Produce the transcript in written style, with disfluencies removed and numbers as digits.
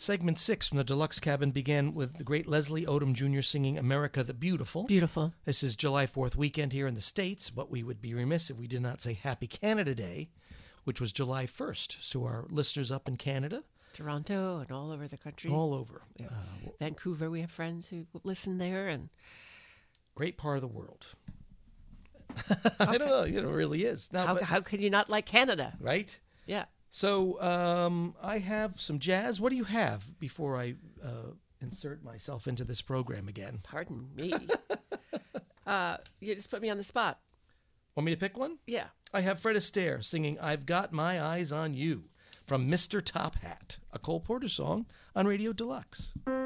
Segment 6 from the Deluxe Cabin began with the great Leslie Odom Jr. singing America the Beautiful. Beautiful. This is July 4th weekend here in the States, but we would be remiss if we did not say Happy Canada Day, which was July 1st. So our listeners up in Canada. Toronto and all over the country. All over. Yeah. Vancouver, we have friends who listen there. And great part of the world. I don't know. It really is. Now, how could you not like Canada? Right? Yeah. So I have some jazz. What do you have before I insert myself into this program again? Pardon me. You just put me on the spot. Want me to pick one? Yeah. I have Fred Astaire singing I've Got My Eyes on You from Mr. Top Hat, a Cole Porter song on Radio Deluxe.